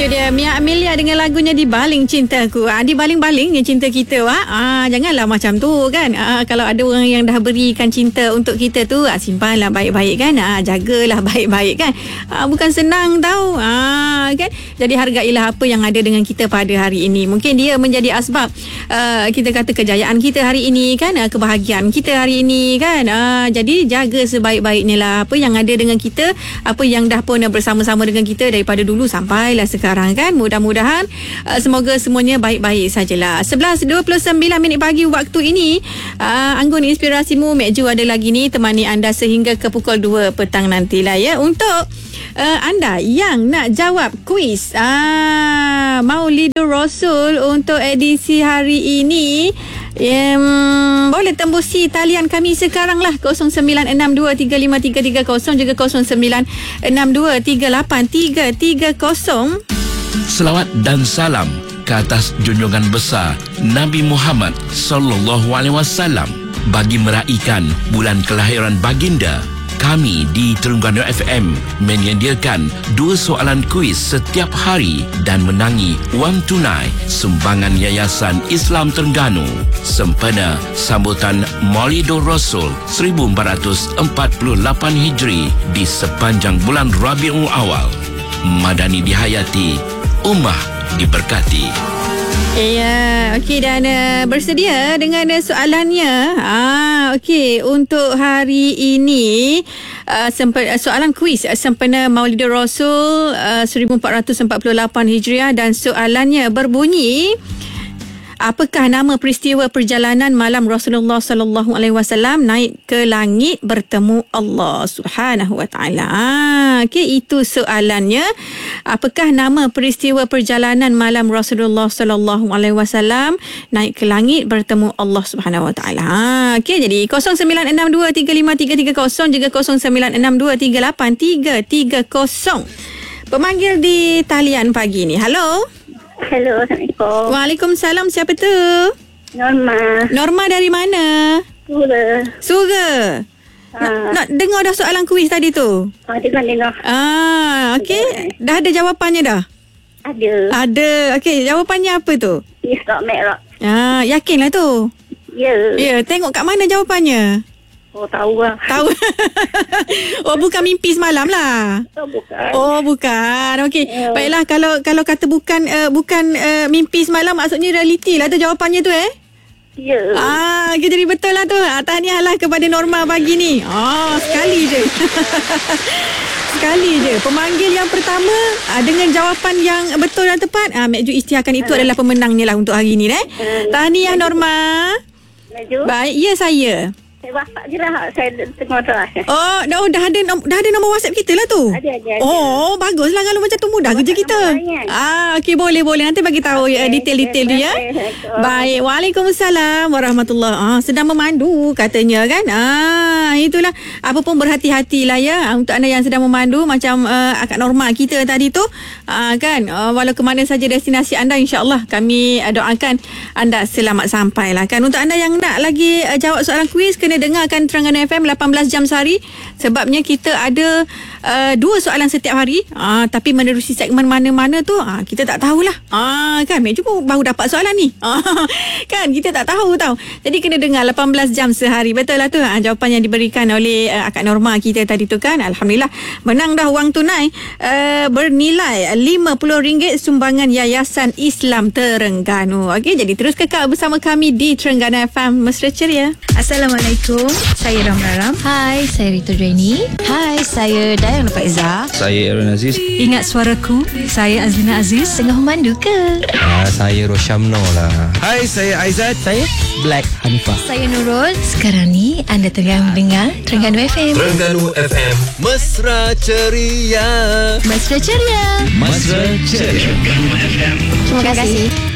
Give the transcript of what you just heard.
dia Mia Amelia dengan lagunya Dibaling Cintaku. Dibaling-balingnya cinta kita, janganlah macam tu kan. Kalau ada orang yang dah berikan cinta untuk kita tu, simpanlah baik-baik kan. Jagalah baik-baik kan. Bukan senang tau. Kan. Jadi hargailah apa yang ada dengan kita pada hari ini. Mungkin dia menjadi asbab kita kata kejayaan kita hari ini kan, kebahagiaan kita hari ini kan. Jadi jaga sebaik-baiknya lah apa yang ada dengan kita, apa yang dah pun bersama-sama dengan kita daripada dulu sampailah sekarang kan. Mudah-mudahan semoga semuanya baik-baik sajalah. 11.29 pagi waktu ini. Anggun Inspirasimu Mek Ju ada lagi ni temani anda sehingga ke pukul 2 petang nantilah ya. Untuk anda yang nak jawab kuis Maulidur Rasul untuk edisi hari ini, boleh tembusi talian kami sekarang lah 0962353330 juga 0962383330. Selawat dan salam ke atas junjungan besar Nabi Muhammad sallallahu alaihi wasallam bagi meraihkan bulan kelahiran baginda. Kami di Terengganu FM menyediakan 2 soalan kuis setiap hari dan menangi wang tunai sumbangan Yayasan Islam Terengganu sempena sambutan Maulidur Rasul 1448 Hijri di sepanjang bulan Rabiul Awal. Madani dihayati, ummah diberkati. Ya, okey, dan bersedia dengan soalannya. Okey, untuk hari ini soalan kuis sempena Maulidur Rasul 1448 Hijriah dan soalannya berbunyi, apakah nama peristiwa perjalanan malam Rasulullah sallallahu alaihi wasallam naik ke langit bertemu Allah Subhanahu wa taala? Okey, itu soalannya. Apakah nama peristiwa perjalanan malam Rasulullah sallallahu alaihi wasallam naik ke langit bertemu Allah Subhanahu wa taala? Okey, jadi 0962353330 juga 0962383330. Pemanggil di talian pagi ni. Halo. Hello, Assalamualaikum. Waalaikumsalam. Siapa tu? Norma. Norma dari mana? Sura. Nak dengar dah soalan kuis tadi tu? Dengar. Okey. Dah ada jawapannya dah? Ada. Okey, jawapannya apa tu? Isra Mi'raj. Yakinlah tu? Ya. Tengok kat mana jawapannya? Tahu lah. Tahu. Bukan mimpi semalam lah. Bukan. Okey. Baiklah, kalau kata bukan mimpi semalam, maksudnya realiti lah tu jawapannya tu Ya. Okay, jadi betul lah tu. Tahniah lah kepada Norma pagi ni. Sekali je. Sekali je. Pemanggil yang pertama dengan jawapan yang betul dan tepat, Mek Ju isytiharkan itu adalah pemenangnya lah untuk hari ni. Tahniah Norma. Baik, ya saya. Saya WhatsApp je lah. Saya tengok tu lah. Dah ada nombor WhatsApp kita lah tu. Ada. Baguslah kalau macam tu, mudah kerja kita. Okey, boleh. Nanti bagi tahu detail-detail dia. Baik. Waalaikumsalam warahmatullahi. Sedang memandu katanya kan. Itulah. Apa pun berhati-hatilah ya untuk anda yang sedang memandu macam akak Norma kita tadi tu. Kan. Walau ke mana saja destinasi anda, insya-Allah kami doakan anda selamat sampai lah kan. Untuk anda yang nak lagi jawab soalan kuis, kena dengarkan Terengganu FM 18 jam sehari. Sebabnya kita ada 2 soalan setiap hari. Tapi menerusi segmen mana-mana tu kita tak tahulah. Kan Mek Ju baru dapat soalan ni. Kan kita tak tahu tau. Jadi kena dengar 18 jam sehari. Betul lah tu. Jawapan yang diberikan oleh Akak Norma kita tadi tu kan. Alhamdulillah menang dah wang tunai bernilai RM50 sumbangan Yayasan Islam Terengganu. Okey, jadi terus kekal bersama kami di Terengganu FM. Mesra ceria. Assalamualaikum. Saya Ramlaram. Hai, saya Rita Draini. Hai, saya Dayang Faiza. Saya Aaron Aziz. Ingat suaraku? Saya Azlina Aziz. Tengah memandu ke? Saya Roshamno lah. Hai, saya Aizat. Saya Black Hanifah. Saya Nurul. Sekarang ni anda tengah mendengar Terengganu FM. Terengganu FM. Mesra ceria. Mesra ceria. Mesra ceria. Terima kasih.